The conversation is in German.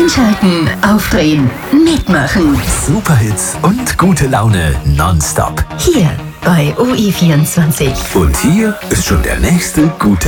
Einschalten, aufdrehen, mitmachen. Superhits und gute Laune nonstop. Hier bei OE24. Und hier ist schon der nächste gute